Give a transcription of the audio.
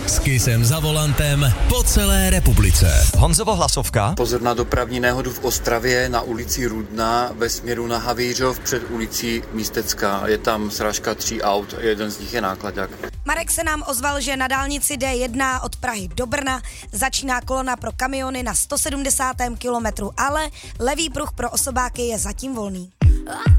S Kissem za volantem po celé republice. Honzovo hlasovka. Pozor na dopravní nehodu v Ostravě na ulici Rudna ve směru na Havířov před ulicí Místecká. Je tam srážka 3 aut, jeden z nich je náklaďák. Marek se nám ozval, že na dálnici D1 od Prahy do Brna začíná kolona pro kamiony na 170. kilometru, ale levý pruh pro osobáky je zatím volný.